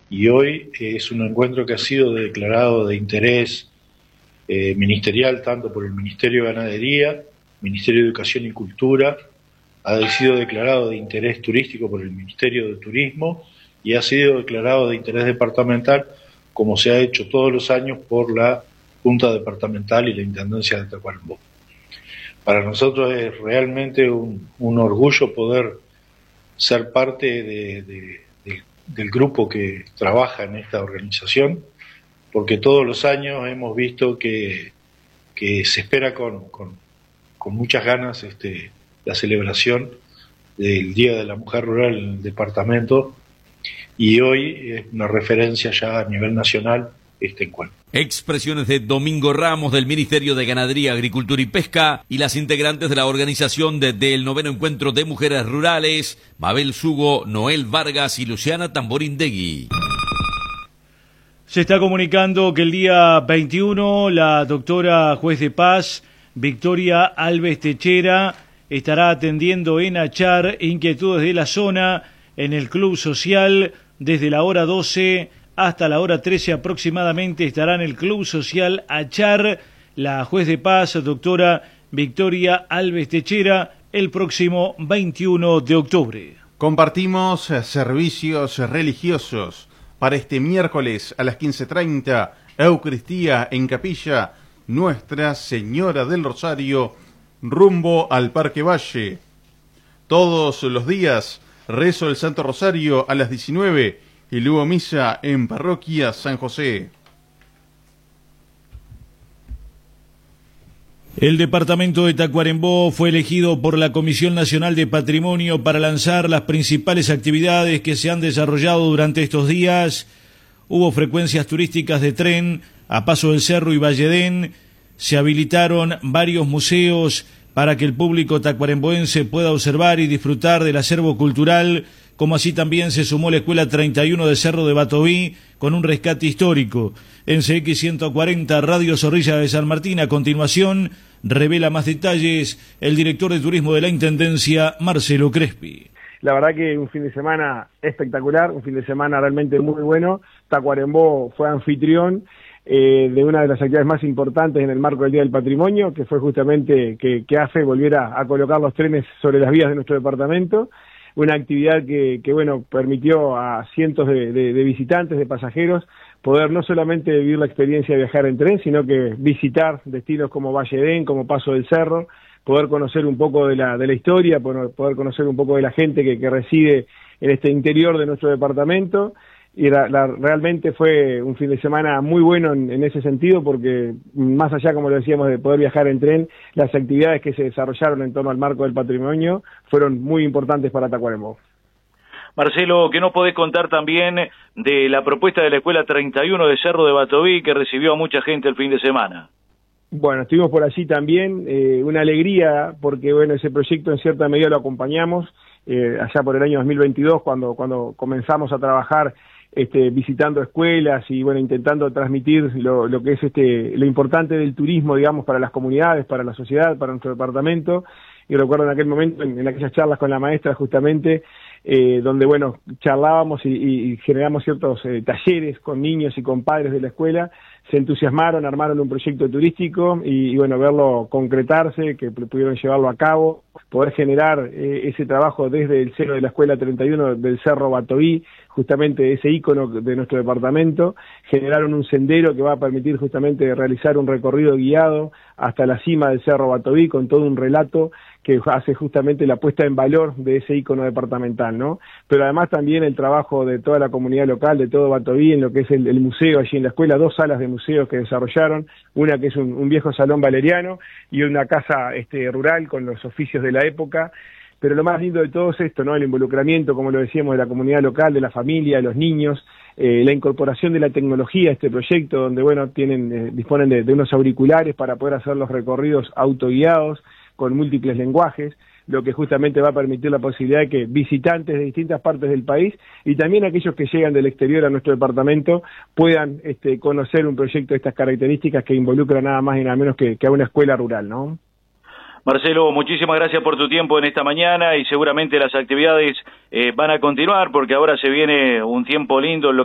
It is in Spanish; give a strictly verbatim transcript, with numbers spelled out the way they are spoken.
y hoy es un encuentro que ha sido declarado de interés eh, ministerial tanto por el Ministerio de Ganadería, Ministerio de Educación y Cultura, ha sido declarado de interés turístico por el Ministerio de Turismo y ha sido declarado de interés departamental, como se ha hecho todos los años por la Junta Departamental y la Intendencia de Tacuarembó. Para nosotros es realmente un, un orgullo poder ser parte de, de, de, del grupo que trabaja en esta organización, porque todos los años hemos visto que, que se espera con, con, con muchas ganas este, la celebración del Día de la Mujer Rural en el departamento, y hoy es una referencia ya a nivel nacional este encuentro. Expresiones de Domingo Ramos del Ministerio de Ganadería, Agricultura y Pesca y las integrantes de la organización de, del noveno encuentro de mujeres rurales, Mabel Sugo, Noel Vargas y Luciana Tamborindegui. Se está comunicando que el día veintiuno la doctora juez de paz Victoria Alves Techera estará atendiendo en Achar inquietudes de la zona en el Club Social desde la hora doce hasta la hora trece aproximadamente. Estará en el Club Social Achar la juez de paz doctora Victoria Alves Techera el próximo veintiuno de octubre. Compartimos servicios religiosos para este miércoles a las quince treinta, Eucaristía en Capilla Nuestra Señora del Rosario, rumbo al Parque Valle. Todos los días rezo el Santo Rosario a las diecinueve y luego misa en Parroquia San José. El departamento de Tacuarembó fue elegido por la Comisión Nacional de Patrimonio para lanzar las principales actividades que se han desarrollado durante estos días. Hubo frecuencias turísticas de tren a Paso del Cerro y Valledén. Se habilitaron varios museos para que el público tacuaremboense pueda observar y disfrutar del acervo cultural, como así también se sumó la Escuela treinta y uno de Cerro de Batoví con un rescate histórico. En C X ciento cuarenta, Radio Zorrilla de San Martín, a continuación, revela más detalles el director de Turismo de la Intendencia, Marcelo Crespi. La verdad que un fin de semana espectacular, un fin de semana realmente muy bueno. Tacuarembó fue anfitrión eh, de una de las actividades más importantes en el marco del Día del Patrimonio, que fue justamente que, que A F E volviera a colocar los trenes sobre las vías de nuestro departamento. Una actividad que, que bueno, permitió a cientos de, de, de visitantes, de pasajeros, poder no solamente vivir la experiencia de viajar en tren, sino que visitar destinos como Valledén, como Paso del Cerro, poder conocer un poco de la, de la historia, poder conocer un poco de la gente que, que reside en este interior de nuestro departamento. Y la, la, realmente fue un fin de semana muy bueno en, en ese sentido, porque más allá, como lo decíamos, de poder viajar en tren, las actividades que se desarrollaron en torno al marco del patrimonio fueron muy importantes para Tacuarembó. Marcelo, ¿qué nos podés contar también de la propuesta de la Escuela treinta y uno de Cerro de Batoví, que recibió a mucha gente el fin de semana? Bueno, estuvimos por allí también, eh, una alegría, porque bueno, ese proyecto en cierta medida lo acompañamos eh, allá por el año dos mil veintidós, cuando, cuando comenzamos a trabajar Este, visitando escuelas y bueno, intentando transmitir lo, lo que es este, lo importante del turismo, digamos, para las comunidades, para la sociedad, para nuestro departamento. Y recuerdo en aquel momento, en, en aquellas charlas con la maestra justamente, eh, donde bueno, charlábamos y, y generamos ciertos eh, talleres con niños y con padres de la escuela. Se entusiasmaron, armaron un proyecto turístico y, y bueno, verlo concretarse, que pudieron llevarlo a cabo, poder generar eh, ese trabajo desde el seno de la Escuela treinta y uno del Cerro Batoví, justamente ese ícono de nuestro departamento. Generaron un sendero que va a permitir justamente realizar un recorrido guiado hasta la cima del Cerro Batoví con todo un relato que hace justamente la puesta en valor de ese ícono departamental, ¿no? Pero además también el trabajo de toda la comunidad local, de todo Batoví, en lo que es el, el museo allí en la escuela, dos salas de museos que desarrollaron, una que es un, un viejo salón valeriano y una casa este, rural con los oficios de la época. Pero lo más lindo de todo es esto, ¿no? El involucramiento, como lo decíamos, de la comunidad local, de la familia, de los niños, eh, la incorporación de la tecnología a este proyecto, donde, bueno, tienen, eh, disponen de, de unos auriculares para poder hacer los recorridos autoguiados con múltiples lenguajes, lo que justamente va a permitir la posibilidad de que visitantes de distintas partes del país y también aquellos que llegan del exterior a nuestro departamento puedan este, conocer un proyecto de estas características que involucra nada más y nada menos que, que a una escuela rural, ¿no? Marcelo, muchísimas gracias por tu tiempo en esta mañana y seguramente las actividades eh, van a continuar porque ahora se viene un tiempo lindo en lo